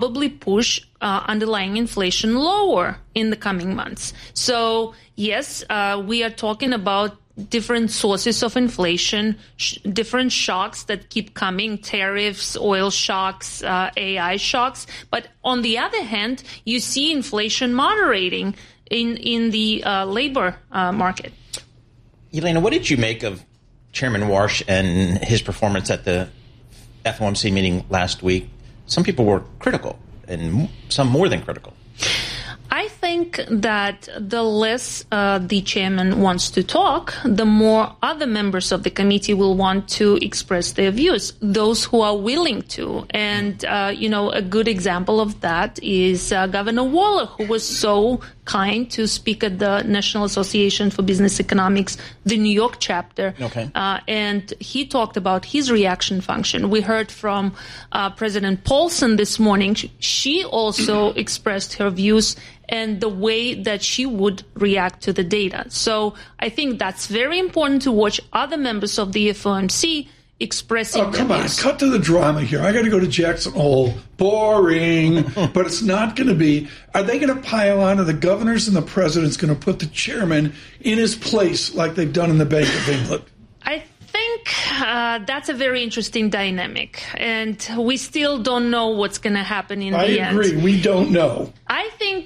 probably push underlying inflation lower in the coming months. So, yes, we are talking about different sources of inflation, different shocks that keep coming, tariffs, oil shocks, AI shocks. But on the other hand, you see inflation moderating in the labor market. Elena, what did you make of Chairman Warsh and his performance at the FOMC meeting last week? Some people were critical, and some more than critical. I think that the less the chairman wants to talk, the more other members of the committee will want to express their views, those who are willing to. And, a good example of that is Governor Waller, who was so kind to speak at the National Association for Business Economics, the New York chapter. Okay. And he talked about his reaction function. We heard from President Paulson this morning. She also expressed her views and the way that she would react to the data. So I think that's very important to watch other members of the FOMC expressing their come on, views. cut to the drama here. I got to go to Jackson Hole. Boring, but it's not going to be. Are they going to pile on, or the governors and the president's going to put the chairman in his place like they've done in the Bank of England? I think that's a very interesting dynamic, and we still don't know what's going to happen in the end. I agree. We don't know. I think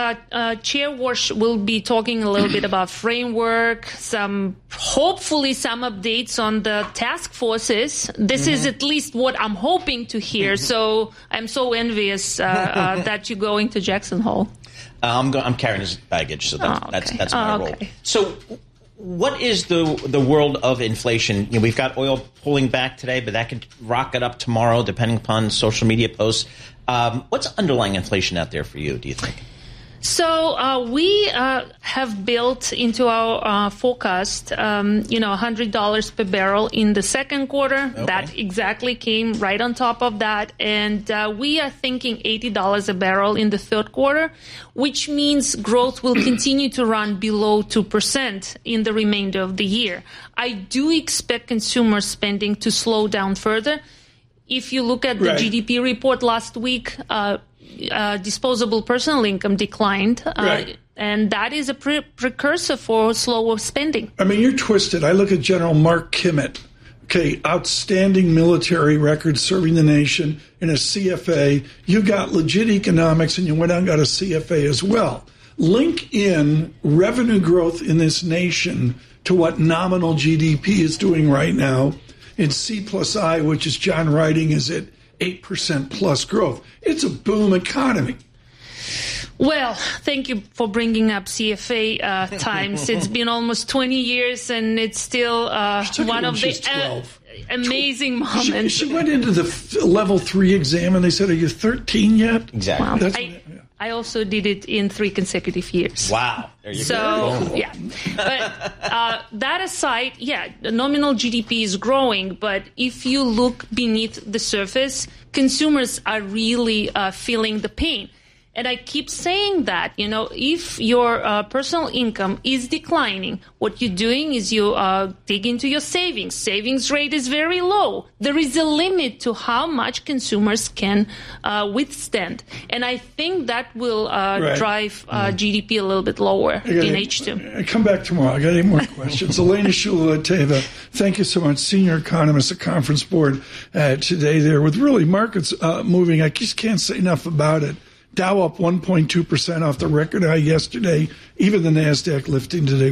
Chair Warsh will be talking a little bit about framework, hopefully some updates on the task forces. This is at least what I'm hoping to hear. So I'm so envious that you're going to Jackson Hole. I'm carrying his baggage, so that's my role. Okay. So what is the world of inflation? We've got oil pulling back today, but that could rocket up tomorrow depending upon social media posts. What's underlying inflation out there for you, do you think? So we have built into our forecast, $100 per barrel in the second quarter. Okay. That exactly came right on top of that. And we are thinking $80 a barrel in the third quarter, which means growth will continue to run below 2% in the remainder of the year. I do expect consumer spending to slow down further. If you look at the GDP report last week, disposable personal income declined, and that is a precursor for slower spending. I mean, you're twisted. I look at General Mark Kimmett, outstanding military record serving the nation in a CFA. You got legit economics, and you went out and got a CFA as well. Link in revenue growth in this nation to what nominal GDP is doing right now in C+I, which is John writing, is at 8% plus growth. It's a boom economy. Well, thank you for bringing up CFA times. It's been almost 20 years, and it's still one of the amazing moments. She went into the level 3 exam, and they said, "Are you 13 yet?" Exactly. Wow. I also did it in 3 consecutive years. Wow. There you go. So, yeah. But that aside, the nominal GDP is growing. But if you look beneath the surface, consumers are really feeling the pain. And I keep saying that, if your personal income is declining, what you're doing is you dig into your savings. Savings rate is very low. There is a limit to how much consumers can withstand. And I think that will drive GDP a little bit lower in H2. I come back tomorrow. I got 8 more questions. Elena Shulova-Teva, thank you so much. Senior economist at Conference Board today there with really markets moving. I just can't say enough about it. Dow up 1.2% off the record high yesterday. Even the NASDAQ lifting today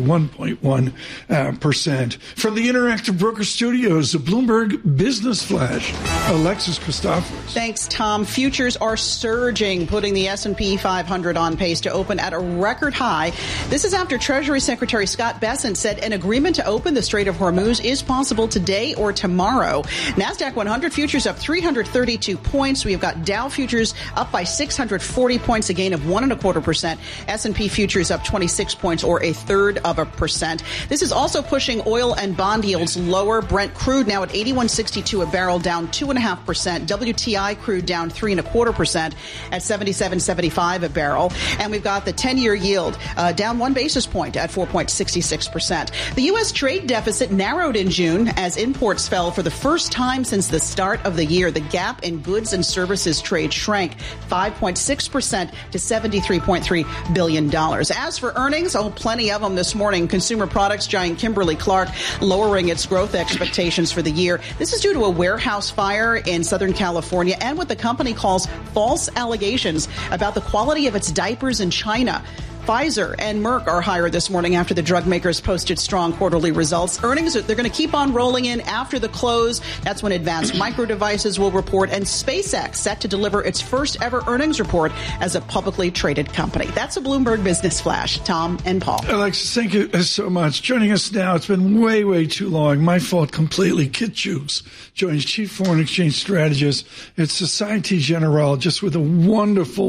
1.1%. From the Interactive Broker Studios, the Bloomberg Business Flash, Alexis Christoforous. Thanks, Tom. Futures are surging, putting the S&P 500 on pace to open at a record high. This is after Treasury Secretary Scott Bessent said an agreement to open the Strait of Hormuz is possible today or tomorrow. NASDAQ 100 futures up 332 points. We've got Dow futures up by 605 40 points, a gain of 1.25%. S&P futures up 26 points, or 0.33%. This is also pushing oil and bond yields lower. Brent crude now at $81.62 a barrel, down 2.5%. WTI crude down 3.25% at $77.75 a barrel. And we've got the 10-year yield down 1 basis point at 4.66%. The U.S. trade deficit narrowed in June as imports fell for the first time since the start of the year. The gap in goods and services trade shrank 5.6% to $73.3 billion. As for earnings, plenty of them this morning. Consumer products giant Kimberly-Clark lowering its growth expectations for the year. This is due to a warehouse fire in Southern California and what the company calls false allegations about the quality of its diapers in China. Pfizer and Merck are higher this morning after the drug makers posted strong quarterly results. Earnings, they're going to keep on rolling in after the close. That's when Advanced Micro Devices will report, and SpaceX set to deliver its first ever earnings report as a publicly traded company. That's a Bloomberg Business Flash. Tom and Paul. Alexis, thank you so much. Joining us now, it's been way too long. My fault completely. Kit Hughes joins Chief Foreign Exchange Strategist at Societe Generale, just with a wonderful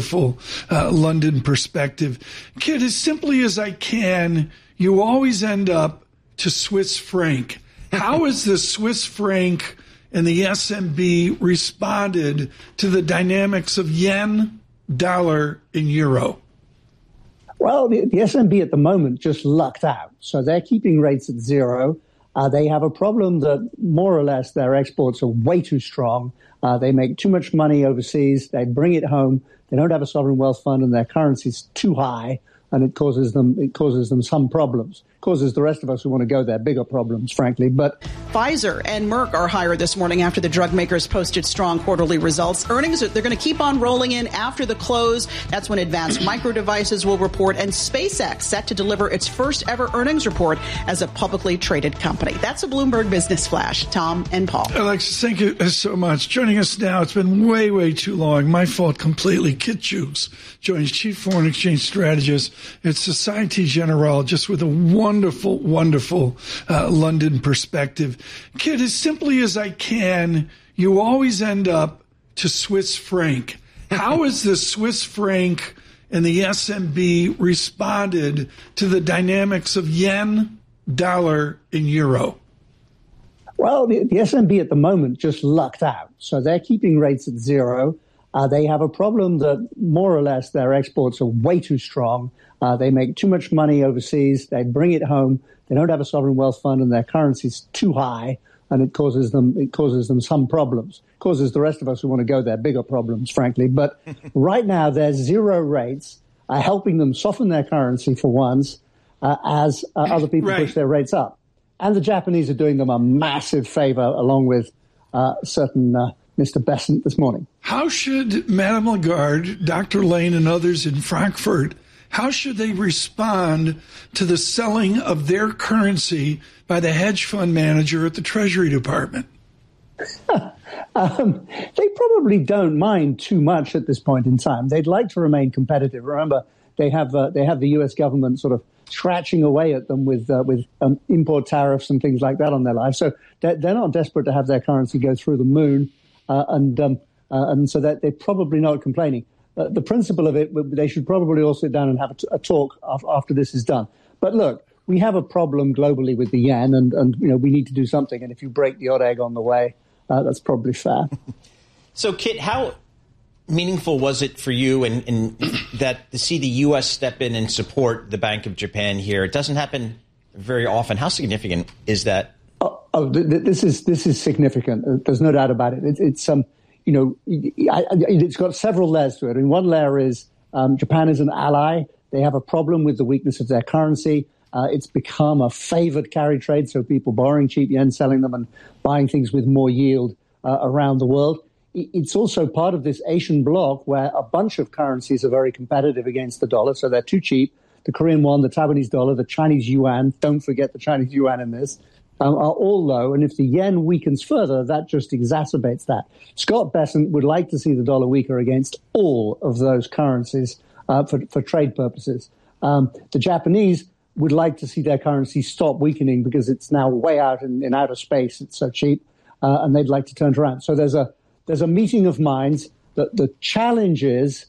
London perspective. Kit, as simply as I can, you always end up to Swiss franc. How has the Swiss franc and the SMB responded to the dynamics of yen, dollar, and euro? Well, the SMB at the moment just lucked out. So they're keeping rates at zero. They have a problem that more or less their exports are way too strong. They make too much money overseas. They bring it home. They don't have a sovereign wealth fund, and their currency's too high, and it causes them some problems. Causes the rest of us who want to go there bigger problems, frankly. But Pfizer and Merck are higher this morning after the drug makers posted strong quarterly results. Earnings, they're going to keep on rolling in after the close. That's when Advanced Micro Devices will report, and SpaceX set to deliver its first ever earnings report as a publicly traded company. That's a Bloomberg Business Flash. Tom and Paul. Alexis, thank you so much. Joining us now, it's been way too long. My fault completely. Kit Hughes joins Chief Foreign Exchange Strategist at Societe Generale, just with a wonderful London perspective. Kit, as simply as I can, you always end up to Swiss franc. How has the Swiss franc and the SMB responded to the dynamics of yen, dollar, and euro? Well, the SMB at the moment just lucked out. So they're keeping rates at zero. They have a problem that more or less their exports are way too strong. They make too much money overseas. They bring it home. They don't have a sovereign wealth fund, and their currency's too high, and it causes them some problems. Causes the rest of us who want to go there bigger problems, frankly. But right now, their zero rates are helping them soften their currency for once, as other people push their rates up. And the Japanese are doing them a massive favor, along with certain Mr. Bessent this morning. How should Madame Lagarde, Dr. Lane, and others in Frankfurt, how should they respond to the selling of their currency by the hedge fund manager at the Treasury Department? They probably don't mind too much at this point in time. They'd like to remain competitive. Remember, they have the U.S. government sort of scratching away at them with import tariffs and things like that on their lives. So they're not desperate to have their currency go through the moon, and so that they're probably not complaining. The principle of it, they should probably all sit down and have a talk after this is done. But look, we have a problem globally with the yen, and we need to do something. And if you break the odd egg on the way, that's probably fair. So, Kit, how meaningful was it for you and that to see the U.S. step in and support the Bank of Japan here? It doesn't happen very often. How significant is that? This is significant. There's no doubt about it. It's got several layers to it. And one layer is Japan is an ally. They have a problem with the weakness of their currency. It's become a favored carry trade, so people borrowing cheap yen, selling them, and buying things with more yield around the world. It's also part of this Asian bloc where a bunch of currencies are very competitive against the dollar, so they're too cheap. The Korean won, the Taiwanese dollar, the Chinese yuan, don't forget the Chinese yuan in this, are all low. And if the yen weakens further, that just exacerbates that. Scott Bessent would like to see the dollar weaker against all of those currencies for trade purposes. The Japanese would like to see their currency stop weakening because it's now way out in outer space. It's so cheap, and they'd like to turn it around. So there's a meeting of minds. The challenge is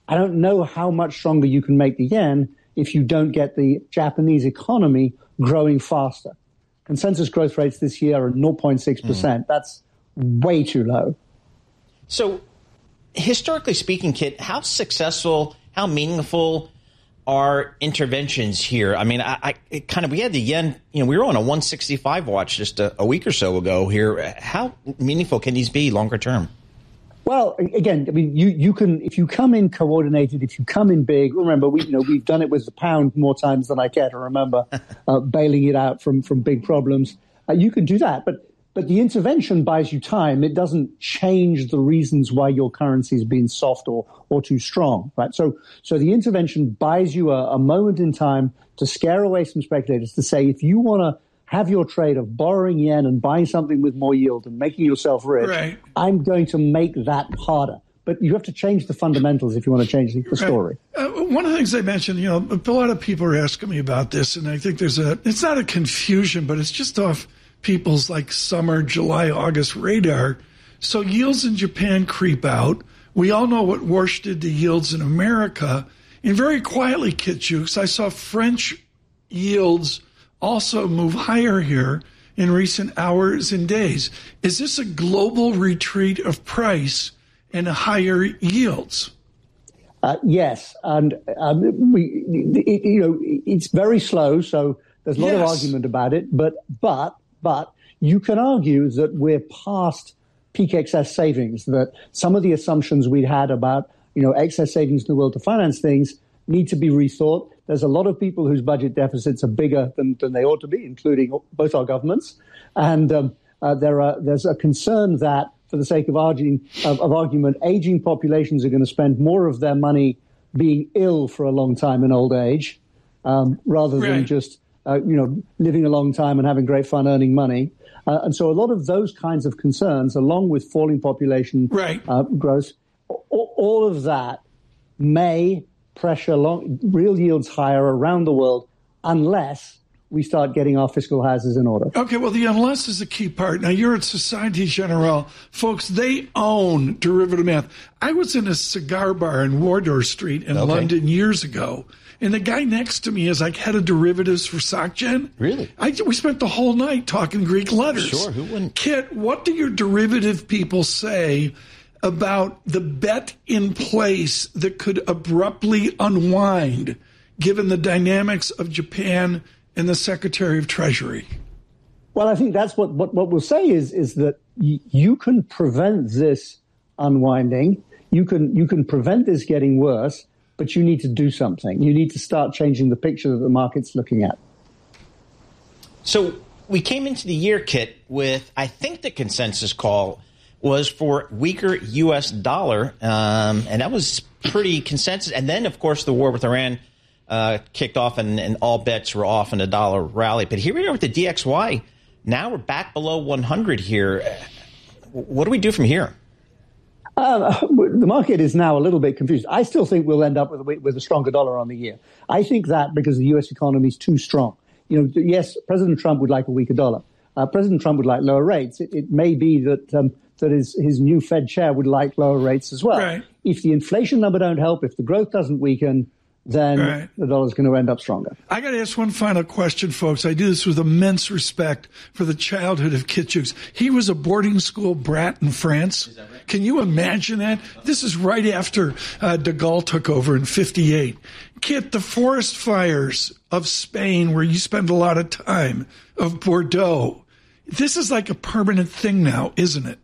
I don't know how much stronger you can make the yen if you don't get the Japanese economy growing faster. Consensus growth rates this year are 0.6%. That's way too low. So, historically speaking, Kit, how successful, how meaningful are interventions here? I mean, we had the yen, we were on a 165 watch just a week or so ago here. How meaningful can these be longer term? Well, again, I mean, you can, if you come in coordinated, if you come in big. Remember, we've done it with the pound more times than I care to remember, bailing it out from big problems. You can do that, but the intervention buys you time. It doesn't change the reasons why your currency has been soft or too strong, right? So the intervention buys you a moment in time to scare away some speculators, to say, if you want to have your trade of borrowing yen and buying something with more yield and making yourself rich, right, I'm going to make that harder. But you have to change the fundamentals if you want to change the story. One of the things I mentioned, a lot of people are asking me about this, and I think it's not a confusion, but it's just off people's summer, July, August radar. So yields in Japan creep out. We all know what Warsh did to yields in America. And very quietly, Kitchukes, I saw French yields also move higher here in recent hours and days. Is this a global retreat of price and higher yields? Yes, and it's very slow, so there's a lot of argument about it. But you can argue that we're past peak excess savings. That some of the assumptions we had about excess savings in the world to finance things need to be rethought. There's a lot of people whose budget deficits are bigger than they ought to be, including both our governments. And there's a concern that, for the sake of argument, aging populations are going to spend more of their money being ill for a long time in old age, rather than just living a long time and having great fun earning money. And so a lot of those kinds of concerns, along with falling population growth, all of that may pressure real yields higher around the world unless we start getting our fiscal houses in order. Okay, well, the unless is a key part. Now, you're at Societe Generale. Folks, they own derivative math. I was in a cigar bar in Wardour Street in London years ago, and the guy next to me is head of derivatives for SocGen. Really? We spent the whole night talking Greek letters. Sure, who wouldn't? Kit, what do your derivative people say about the bet in place that could abruptly unwind given the dynamics of Japan and the Secretary of Treasury? Well, I think that's what we'll say is that you can prevent this unwinding. You can prevent this getting worse, but you need to do something. You need to start changing the picture that the market's looking at. So we came into the year, Kit, with, I think the consensus call was for weaker U.S. dollar, and that was pretty consensus. And then, of course, the war with Iran kicked off, and all bets were off, and the dollar rallied. But here we are with the DXY. Now we're back below 100 here. What do we do from here? The market is now a little bit confused. I still think we'll end up with a stronger dollar on the year. I think that because the U.S. economy is too strong. Yes, President Trump would like a weaker dollar. President Trump would like lower rates. It may be that his new Fed chair would like lower rates as well. Right. If the inflation number don't help, if the growth doesn't weaken, then the dollar's going to end up stronger. I got to ask one final question, folks. I do this with immense respect for the childhood of Kitchukes. He was a boarding school brat in France. Is that right? Can you imagine that? This is right after de Gaulle took over in 1958. Kit, the forest fires of Spain, where you spend a lot of time, of Bordeaux, this is like a permanent thing now, isn't it?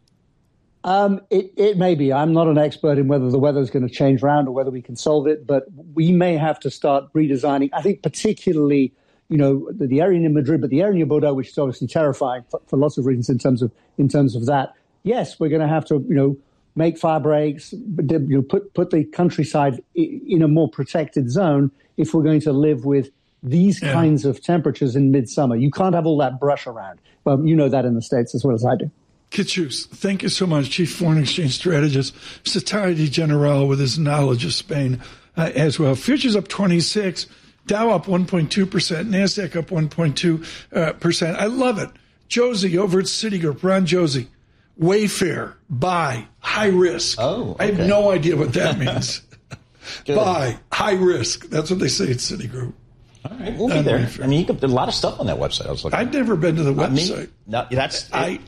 It may be. I'm not an expert in whether the weather is going to change around or whether we can solve it, but we may have to start redesigning. I think particularly, the area near Madrid, but the area near Bordeaux, which is obviously terrifying for lots of reasons in terms of that. Yes, we're going to have to, make fire breaks, put the countryside in a more protected zone if we're going to live with these kinds of temperatures in midsummer. You can't have all that brush around. Well, you know that in the States as well as I do. Kitchukes, thank you so much, Chief Foreign Exchange Strategist, Societe Generale, with his knowledge of Spain as well. Futures up 26, Dow up 1.2%, NASDAQ up 1.2%. I love it. Josie over at Citigroup, Ron Josie, Wayfair, buy, high risk. Oh, okay. I have no idea what that means. Good. Buy. High risk. That's what they say at Citigroup. All right, we'll be there. I mean, there's a lot of stuff on that website. I was looking. I've never been to the website. No, that's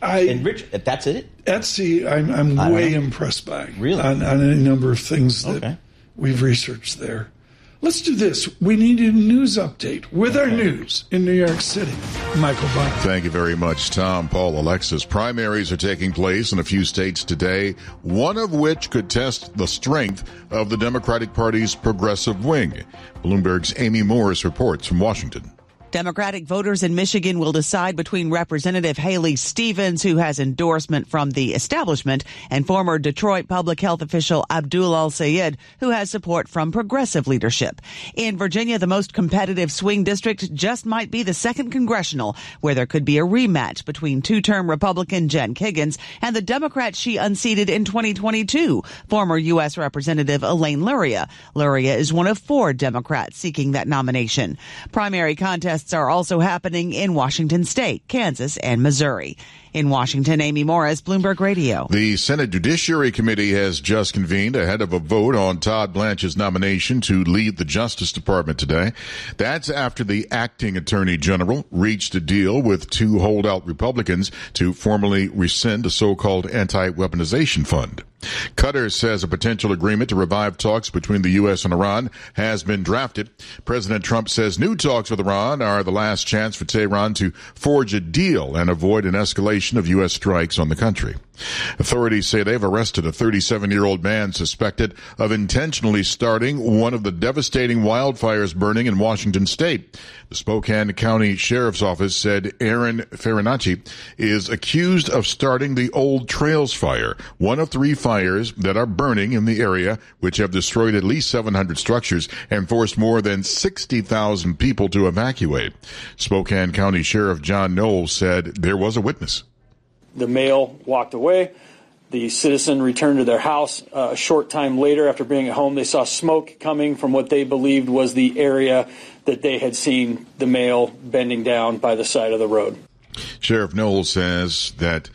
that's it. Etsy, I'm way impressed by. Really? On any number of things that we've researched there. Let's do this. We need a news update with our news in New York City. Michael Barr. Thank you very much, Tom. Paul, Alexis. Primaries are taking place in a few states today, one of which could test the strength of the Democratic Party's progressive wing. Bloomberg's Amy Morris reports from Washington. Democratic voters in Michigan will decide between Representative Haley Stevens, who has endorsement from the establishment, and former Detroit public health official Abdul Al-Sayed, who has support from progressive leadership. In Virginia, the most competitive swing district just might be the 2nd Congressional, where there could be a rematch between two-term Republican Jen Kiggins and the Democrat she unseated in 2022, former U.S. Representative Elaine Luria. Luria is one of 4 Democrats seeking that nomination. Primary contests are also happening in Washington State, Kansas, and Missouri. In Washington, Amy Morris, Bloomberg Radio. The Senate Judiciary Committee has just convened ahead of a vote on Todd Blanche's nomination to lead the Justice Department today. That's after the acting Attorney General reached a deal with 2 holdout Republicans to formally rescind a so-called anti-weaponization fund. Qatar says a potential agreement to revive talks between the U.S. and Iran has been drafted. President Trump says new talks with Iran are the last chance for Tehran to forge a deal and avoid an escalation of U.S. strikes on the country. Authorities say they've arrested a 37-year-old man suspected of intentionally starting one of the devastating wildfires burning in Washington state. The Spokane County Sheriff's Office said Aaron Farinacci is accused of starting the Old Trails Fire, one of 3 fires that are burning in the area, which have destroyed at least 700 structures and forced more than 60,000 people to evacuate. Spokane County Sheriff John Knowles said there was a witness. The male walked away. The citizen returned to their house. A short time later, after being at home, they saw smoke coming from what they believed was the area that they had seen the male bending down by the side of the road. Sheriff Knowles says that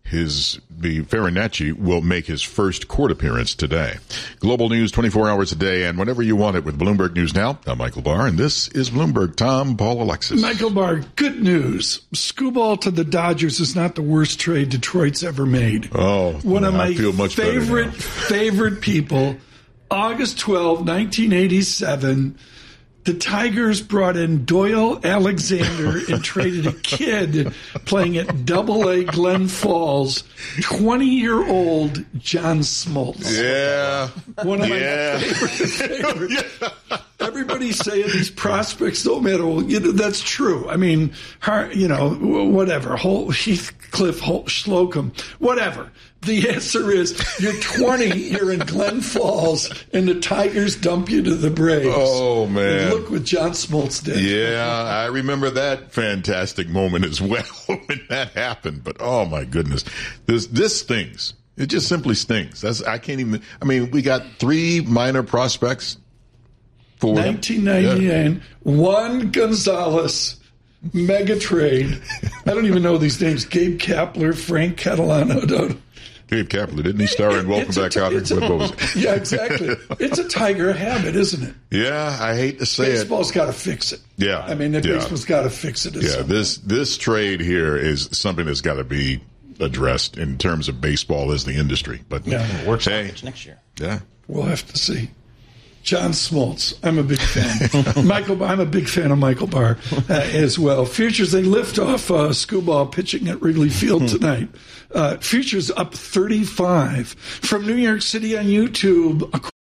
the Farinacci will make his first court appearance today. Global news 24 hours a day and whenever you want it with Bloomberg News Now. I'm Michael Barr, and this is Bloomberg. Tom, Paul, Alexis. Michael Barr, good news. Scooball to the Dodgers is not the worst trade Detroit's ever made. Oh, one of my favorite people, August 12, 1987, the Tigers brought in Doyle Alexander and traded a kid playing at Double-A Glen Falls, 20-year-old John Smoltz. Yeah. One of my favorite. Everybody's saying these prospects don't matter. Well, that's true. I mean, whatever. Heathcliff, Slocum, whatever. The answer is you're 20, you're in Glen Falls, and the Tigers dump you to the Braves. Oh, man. And look what John Smoltz did. Yeah, I remember that fantastic moment as well when that happened. But, oh, my goodness. This stings. It just simply stings. We got 3 minor prospects for 1999, Juan Gonzalez, mega trade. I don't even know these names. Gabe Kapler, Frank Catalano. Gabe Kapler, didn't he star in Welcome Back, Kotter? Yeah, exactly. It's a Tiger habit, isn't it? Yeah, I hate to say Baseball's got to fix it. Yeah. I mean, baseball's got to fix it. This trade here is something that's got to be addressed in terms of baseball as the industry. But it works next year. Yeah. We'll have to see. John Smoltz, I'm a big fan. I'm a big fan of Michael Barr as well. Futures, they lift off Scooball pitching at Wrigley Field tonight. Futures up 35 from New York City on YouTube.